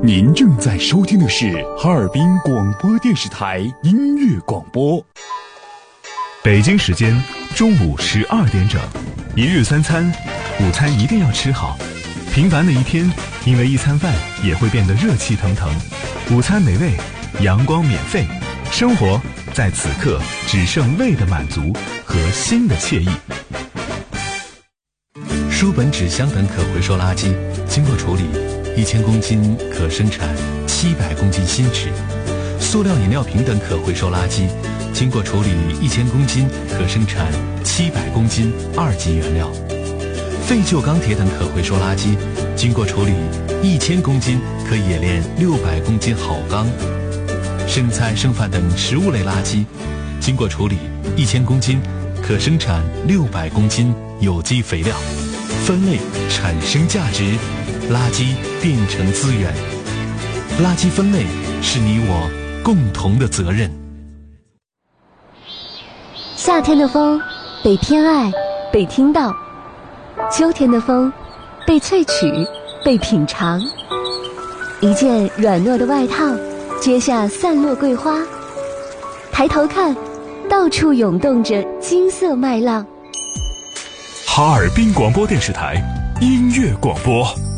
您正在收听的是哈尔滨广播电视台音乐广播。 北京时间中午12点整，一日三餐，午餐一定要吃好。平凡的一天，因为一餐饭也会变得热气腾腾。午餐美味，阳光免费，生活在此刻只剩胃的满足和心的惬意。 书本、纸箱等可回收垃圾经过处理，1000公斤可生产700公斤新纸；塑料饮料瓶等可回收垃圾经过处理1000公斤可生产700公斤2级原料；废旧钢铁等可回收垃圾经过处理1000公斤可冶炼600公斤好钢；剩菜剩饭等食物类垃圾经过处理1000公斤可生产600公斤有机肥料。分类产生价值，垃圾变成资源。垃圾分类是你我共同的责任。 夏天的风被偏爱，被听到；秋天的风被萃取，被品尝。一件软糯的外套，接下散落桂花。抬头看，到处涌动着金色麦浪。 哈尔滨广播电视台音乐广播。